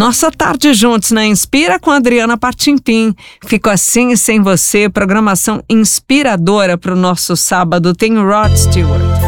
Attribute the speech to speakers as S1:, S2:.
S1: Nossa tarde juntos na Inspira com a Adriana Partimpim. Fico assim e sem você, programação inspiradora para o nosso sábado. Tem Rod Stewart.